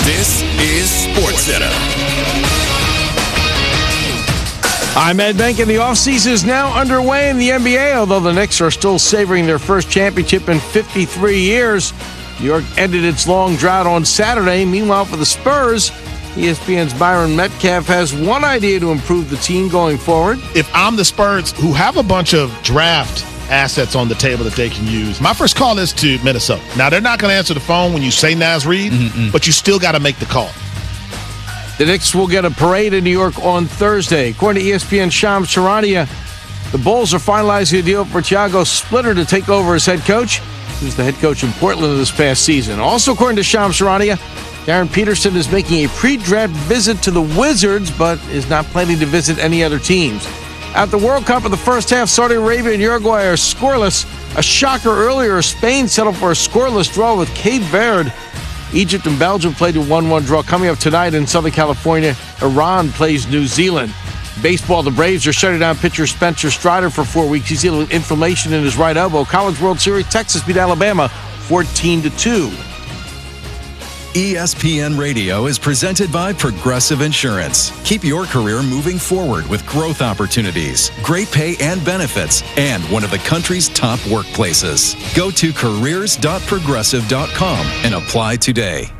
This is SportsCenter. I'm Ed Bank, and the offseason is now underway in the NBA, although the Knicks are still savoring their first championship in 53 years. New York ended its long drought on Saturday. Meanwhile, for the Spurs, ESPN's Byron Metcalf has one idea to improve the team going forward. If I'm the Spurs, who have a bunch of draft assets on the table that they can use, my first call is to Minnesota. Now, they're not going to answer the phone when you say Naz Reid, but you still got to make the call. The Knicks will get a parade in New York on Thursday. According to ESPN's Shams Charania, the Bulls are finalizing a deal for Thiago Splitter to take over as head coach. He was the head coach in Portland this past season. Also, according to Shams Charania, Darren Peterson is making a pre-draft visit to the Wizards, but is not planning to visit any other teams. At the World Cup in the first half, Saudi Arabia and Uruguay are scoreless. A shocker earlier, Spain settled for a scoreless draw with Cape Verde. Egypt and Belgium played a 1-1 draw. Coming up tonight in Southern California, Iran plays New Zealand. Baseball, the Braves are shutting down pitcher Spencer Strider for 4 weeks. He's dealing with inflammation in his right elbow. College World Series, Texas beat Alabama 14-2. ESPN Radio is presented by Progressive Insurance. Keep your career moving forward with growth opportunities, great pay and benefits, and one of the country's top workplaces. Go to careers.progressive.com and apply today.